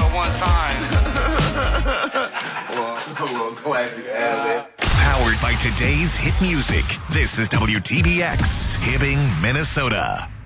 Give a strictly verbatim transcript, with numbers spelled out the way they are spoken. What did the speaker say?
at one time. well, a little classic ad. Powered by today's hit music. This is W T B X, Hibbing, Minnesota.